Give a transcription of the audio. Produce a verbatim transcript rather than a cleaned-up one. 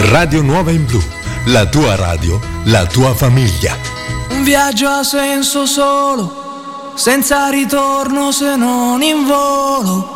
Radio Nuova in Blu, la tua radio, la tua famiglia. Un viaggio a senso solo, senza ritorno se non in volo.